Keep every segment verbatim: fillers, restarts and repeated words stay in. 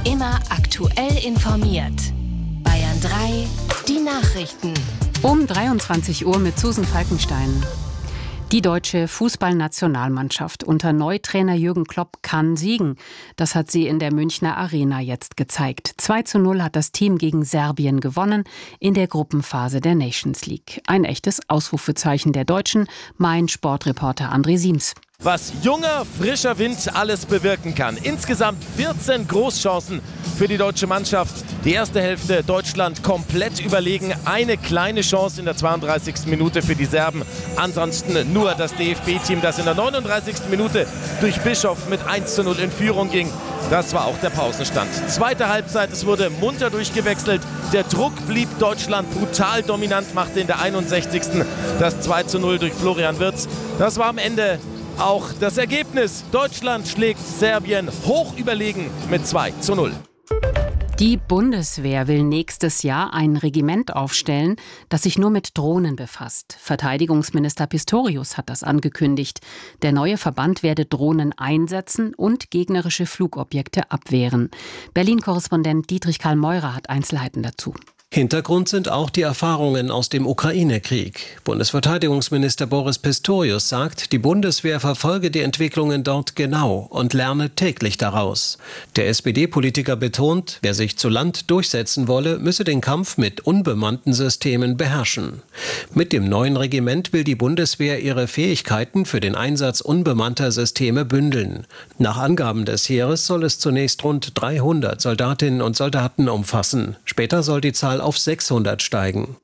Immer aktuell informiert. Bayern drei, die Nachrichten. Um dreiundzwanzig Uhr mit Susan Falkenstein. Die deutsche Fußballnationalmannschaft unter Neutrainer Jürgen Klopp kann siegen. Das hat sie in der Münchner Arena jetzt gezeigt. zwei zu null hat das Team gegen Serbien gewonnen in der Gruppenphase der Nations League. Ein echtes Ausrufezeichen der Deutschen, mein Sportreporter André Siems. Was junger, frischer Wind alles bewirken kann. Insgesamt vierzehn Großchancen für die deutsche Mannschaft. Die erste Hälfte Deutschland komplett überlegen. Eine kleine Chance in der zweiunddreißigsten Minute für die Serben. Ansonsten nur das D F B-Team, das in der neununddreißigsten Minute durch Bischof mit eins zu null in Führung ging. Das war auch der Pausenstand. Zweite Halbzeit, es wurde munter durchgewechselt. Der Druck blieb Deutschland brutal dominant, machte in der einundsechzigsten das zwei zu null durch Florian Wirtz. Das war am Ende auch das Ergebnis. Deutschland schlägt Serbien hoch überlegen mit zwei zu null. Die Bundeswehr will nächstes Jahr ein Regiment aufstellen, das sich nur mit Drohnen befasst. Verteidigungsminister Pistorius hat das angekündigt. Der neue Verband werde Drohnen einsetzen und gegnerische Flugobjekte abwehren. Berlin-Korrespondent Dietrich Karl Meurer hat Einzelheiten dazu. Hintergrund sind auch die Erfahrungen aus dem Ukraine-Krieg. Bundesverteidigungsminister Boris Pistorius sagt, die Bundeswehr verfolge die Entwicklungen dort genau und lerne täglich daraus. Der S P D-Politiker betont, wer sich zu Land durchsetzen wolle, müsse den Kampf mit unbemannten Systemen beherrschen. Mit dem neuen Regiment will die Bundeswehr ihre Fähigkeiten für den Einsatz unbemannter Systeme bündeln. Nach Angaben des Heeres soll es zunächst rund dreihundert Soldatinnen und Soldaten umfassen. Später soll die Zahl auf sechshundert steigen.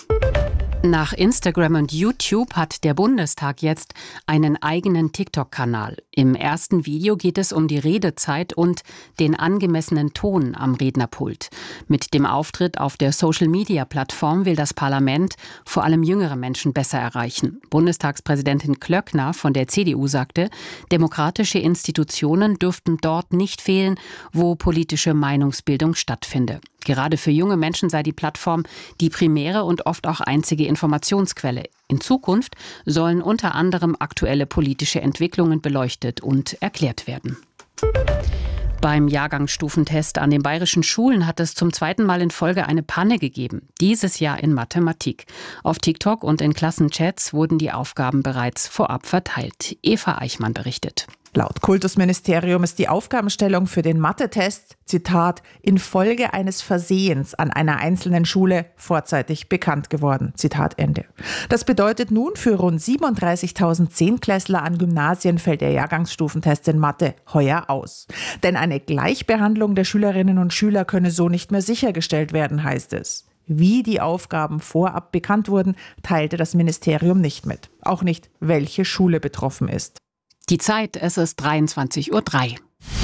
Nach Instagram und YouTube hat der Bundestag jetzt einen eigenen TikTok-Kanal. Im ersten Video geht es um die Redezeit und den angemessenen Ton am Rednerpult. Mit dem Auftritt auf der Social-Media-Plattform will das Parlament vor allem jüngere Menschen besser erreichen. Bundestagspräsidentin Klöckner von der C D U sagte, demokratische Institutionen dürften dort nicht fehlen, wo politische Meinungsbildung stattfinde. Gerade für junge Menschen sei die Plattform die primäre und oft auch einzige Informationsquelle. In Zukunft sollen unter anderem aktuelle politische Entwicklungen beleuchtet und erklärt werden. Beim Jahrgangsstufentest an den bayerischen Schulen hat es zum zweiten Mal in Folge eine Panne gegeben. Dieses Jahr in Mathematik. Auf TikTok und in Klassenchats wurden die Aufgaben bereits vorab verteilt. Eva Eichmann berichtet. Laut Kultusministerium ist die Aufgabenstellung für den Mathe-Test, Zitat, infolge eines Versehens an einer einzelnen Schule vorzeitig bekannt geworden. Zitat Ende. Das bedeutet nun, für rund siebenunddreißigtausend Zehntklässler an Gymnasien fällt der Jahrgangsstufentest in Mathe heuer aus. Denn eine Gleichbehandlung der Schülerinnen und Schüler könne so nicht mehr sichergestellt werden, heißt es. Wie die Aufgaben vorab bekannt wurden, teilte das Ministerium nicht mit. Auch nicht, welche Schule betroffen ist. Die Zeit, es ist dreiundzwanzig Uhr drei.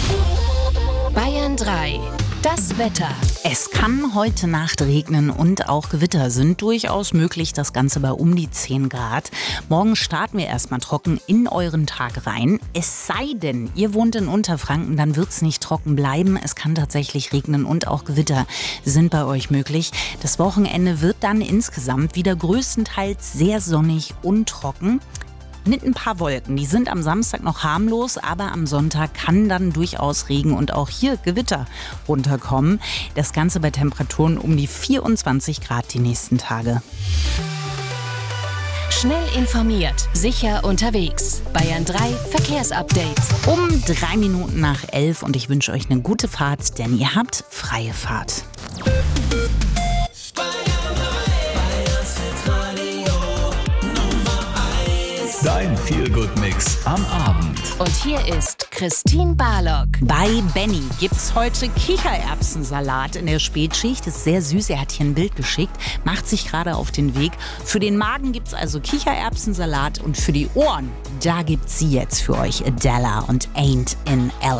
Bayern drei, das Wetter. Es kann heute Nacht regnen und auch Gewitter sind durchaus möglich. Das Ganze bei um die zehn Grad. Morgen starten wir erstmal trocken in euren Tag rein. Es sei denn, ihr wohnt in Unterfranken, dann wird es nicht trocken bleiben. Es kann tatsächlich regnen und auch Gewitter sind bei euch möglich. Das Wochenende wird dann insgesamt wieder größtenteils sehr sonnig und trocken. Mit ein paar Wolken. Die sind am Samstag noch harmlos, aber am Sonntag kann dann durchaus Regen und auch hier Gewitter runterkommen. Das Ganze bei Temperaturen um die vierundzwanzig Grad die nächsten Tage. Schnell informiert, sicher unterwegs. Bayern drei Verkehrsupdate. Um drei Minuten nach elf und ich wünsche euch eine gute Fahrt, denn ihr habt freie Fahrt. Dein Feel-Good-Mix am Abend. Und hier ist Christine Barlock. Bei Benny gibt's heute Kichererbsensalat in der Spätschicht. Ist sehr süß, er hat hier ein Bild geschickt, macht sich gerade auf den Weg. Für den Magen gibt's also Kichererbsensalat und für die Ohren, da gibt's sie jetzt für euch, Adele und Ain't in L A.